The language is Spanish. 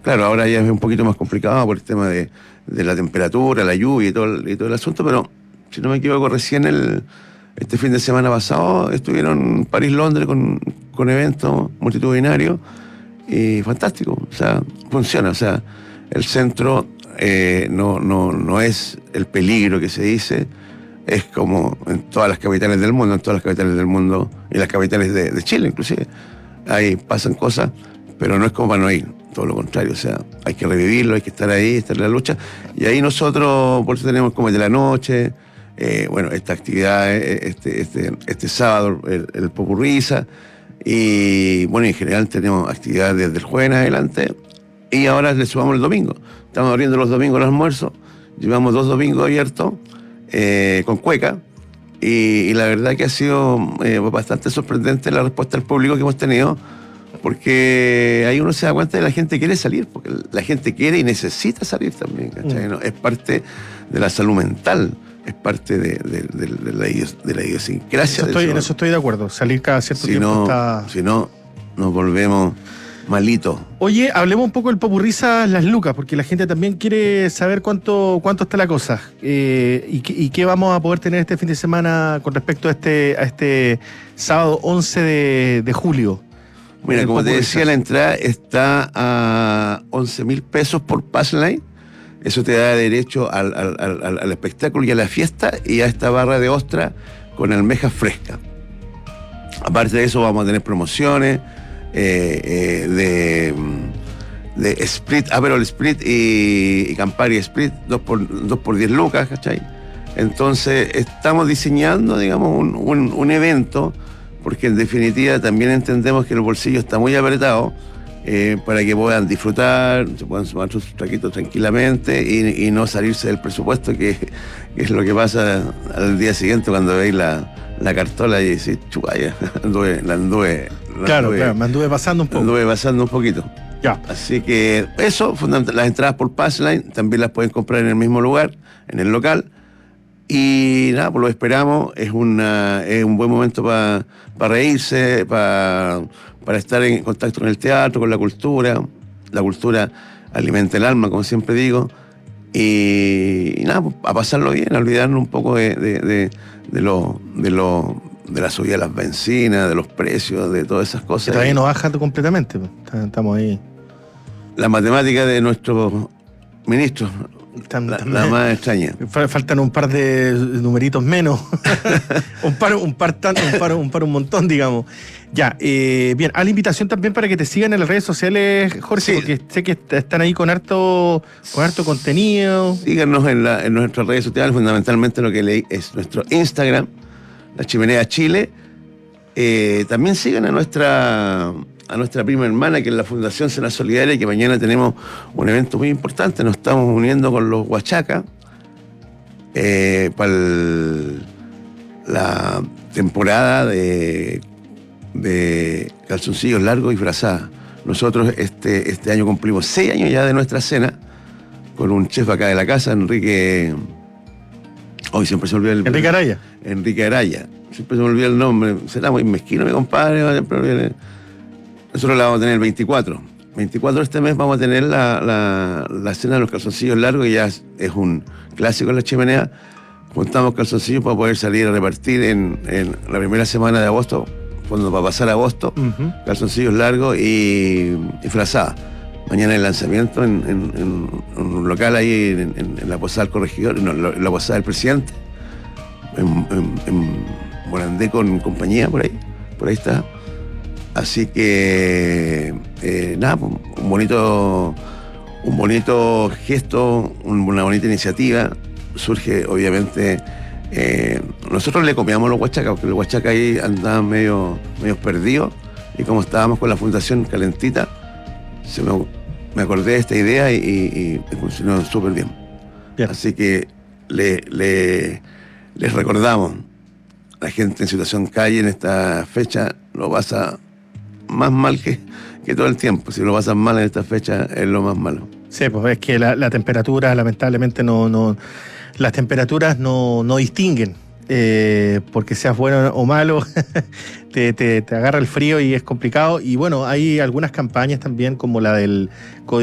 Claro, ahora ya es un poquito más complicado por el tema de la temperatura, la lluvia y todo el asunto, pero si no me equivoco, recién este fin de semana pasado estuvieron París-Londres con eventos multitudinarios y fantástico. O sea, funciona. O sea, el centro no es el peligro que se dice. Es como en todas las capitales del mundo, y las capitales de Chile inclusive. Ahí pasan cosas, pero no es como para no ir, todo lo contrario. O sea, hay que revivirlo, hay que estar ahí, estar en la lucha. Y ahí nosotros, por eso tenemos como el de la noche, bueno, esta actividad, este sábado, el Popurriza. Y bueno, en general tenemos actividades desde el jueves en adelante. Y ahora le sumamos el domingo. Estamos abriendo los domingos el almuerzo. Llevamos 2 domingos abiertos. Con cueca, y la verdad que ha sido bastante sorprendente la respuesta del público que hemos tenido, porque ahí uno se da cuenta de que la gente quiere salir, porque la gente quiere y necesita salir también, ¿cachai? ¿No? Es parte de la salud mental, es parte de la idiosincrasia. En eso estoy de acuerdo, salir cada cierto tiempo está... Si no, nos volvemos malitos. Oye, hablemos un poco del Popurriza Las Lucas, porque la gente también quiere saber cuánto está la cosa, y qué vamos a poder tener este fin de semana con respecto a este sábado 11 de julio. Mira, como te decía, la entrada está a 11.000 pesos por Passline. Eso te da derecho al espectáculo y a la fiesta, y a esta barra de ostra con almeja fresca. Aparte de eso, vamos a tener promociones de Sprit, Aperol Sprit y Campari Sprit, 2 por 10 lucas, ¿cachai? Entonces estamos diseñando, digamos, un evento, porque en definitiva también entendemos que el bolsillo está muy apretado, para que puedan disfrutar, se puedan sumar sus traquitos tranquilamente y no salirse del presupuesto, que es lo que pasa al día siguiente cuando veis la cartola y decís, chupaya, me anduve pasando un poco. Anduve pasando un poquito. Ya. Así que eso, las entradas por Passline también las pueden comprar en el mismo lugar, en el local. Y nada, pues lo esperamos. Es un buen momento para reírse, para estar en contacto con el teatro, con la cultura. La cultura alimenta el alma, como siempre digo. Y nada, pues, a pasarlo bien, a olvidarnos un poco de la subida de las bencinas, de los precios, de todas esas cosas. Que todavía no baja completamente, estamos ahí. La matemática de nuestros ministros, la más extraña. Faltan un par de numeritos menos. un montón, digamos. Ya, bien, a la invitación también para que te sigan en las redes sociales, Jorge, sí, porque sé que están ahí con harto contenido. Síganos en nuestras redes sociales, fundamentalmente lo que leí es nuestro Instagram, La Chimenea Chile. También sigan a nuestra prima hermana, que es la Fundación Cena Solidaria, que mañana tenemos un evento muy importante. Nos estamos uniendo con los Huachacas para la temporada de calzoncillos largos y frazadas. Nosotros este año cumplimos 6 años ya de nuestra cena, con un chef acá de la casa, Enrique... Hoy siempre se olvida el... Enrique Araya. Siempre se me olvida el nombre. Será muy mezquino, mi compadre. Nosotros la vamos a tener el 24. 24 de este mes vamos a tener la cena de los calzoncillos largos, que ya es un clásico en La Chimenea. Juntamos calzoncillos para poder salir a repartir en la primera semana de agosto, cuando va a pasar agosto, calzoncillos largos y frazada. Mañana el lanzamiento en un local ahí en la Posada del Corregidor, en la Posada del Presidente, en Morandé con compañía, por ahí está. Así que nada, un bonito gesto, una bonita iniciativa. Surge, obviamente, nosotros le copiamos a los Huachacas, porque los Huachacas ahí andaban medio perdidos, y como estábamos con la Fundación calentita, me acordé de esta idea y funcionó súper bien. Así que les recordamos, la gente en situación calle en esta fecha lo pasa más mal que todo el tiempo. Si lo pasan mal en esta fecha, es lo más malo. Sí, pues es que la temperatura, lamentablemente, las temperaturas no distinguen, porque seas bueno o malo, te agarra el frío y es complicado. Y bueno, hay algunas campañas también, como la del